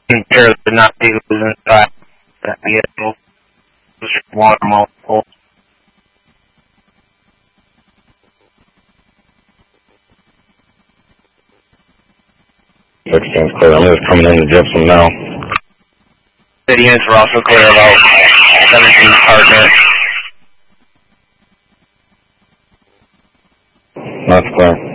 Sure, they're not vehicles inside that vehicle. Just water multiple. Seems clear. I'm just coming in to Gypsum now. City units were also clear about 17 partner. That's clear.